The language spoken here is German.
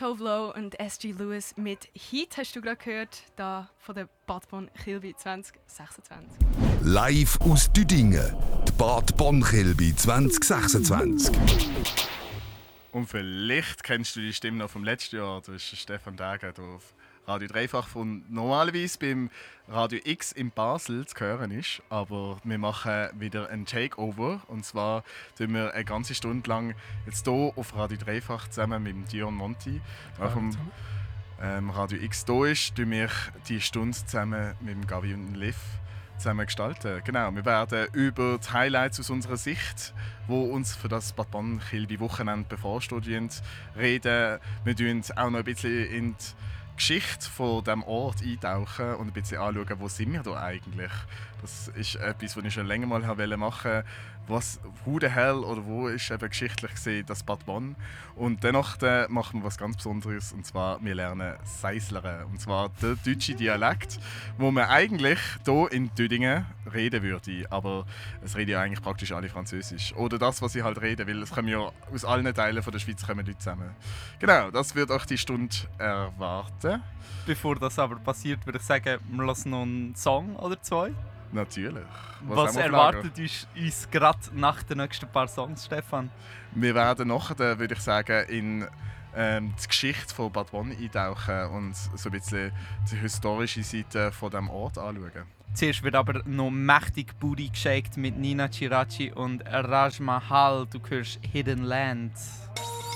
Tove Lo und SG Lewis mit Heat hast du gerade gehört, da von der Bad Bonn Kilby 2026. Live aus Düdingen, die Bad Bonn Kilby 2026. Und vielleicht kennst du die Stimme noch vom letzten Jahr. Du bist Stefan Degen hier auf Radio Dreifach, von normalerweise beim Radio X in Basel zu hören ist. Aber wir machen wieder ein Takeover. Und zwar tun wir eine ganze Stunde lang jetzt hier auf Radio Dreifach zusammen mit dem Dion Monti, der vom Radio X hier ist, tun wir die Stunde zusammen mit dem Gavi und dem Liv zusammen gestalten. Genau, wir werden über die Highlights aus unserer Sicht, wo uns für das Bad Bonn Kilby Wochenende bevorsteht, reden. Wir tun auch noch ein bisschen in die Geschichte von diesem Ort eintauchen und ein bisschen anschauen, wo sind wir da eigentlich. Das ist etwas, was ich schon länger mal machen wollte. Who the hell oder wo ist eben geschichtlich gesehen das Bad Bonn. Und danach machen wir was ganz Besonderes, und zwar wir lernen Seislern. Und zwar der deutsche Dialekt, wo man eigentlich hier in Düdingen reden würde. Aber es reden ja eigentlich praktisch alle Französisch. Oder das, was ich halt rede, weil es kommen ja aus allen Teilen von der Schweiz kommen Leute zusammen. Genau, das wird euch die Stunde erwarten. Bevor das aber passiert, würde ich sagen, wir lassen noch einen Song oder zwei. Natürlich. Was erwartet uns gerade nach den nächsten paar Songs, Stefan? Wir werden nachher, würde ich sagen, in die Geschichte von Bad Bonn eintauchen und so ein bisschen die historische Seite von diesem Ort anschauen. Zuerst wird aber noch mächtig Booty geshakt mit Nina Chirachi und Raj Mahal. Du hörst Hidden Land.